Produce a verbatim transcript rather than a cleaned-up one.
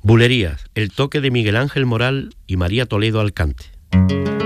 Bulerías, el toque de Miguel Ángel Moral y María Toledo al cante.